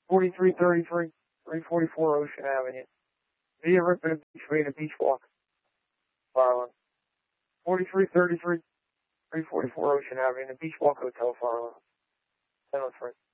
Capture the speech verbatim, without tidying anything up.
forty-three thirty-three, three forty-four Ocean Avenue. Via Ripon Beach Way to Beach Walk. Fire alarm. forty-three thirty-three, three forty-four Ocean Avenue, Beach Walk Hotel, fire alarm. ten oh three.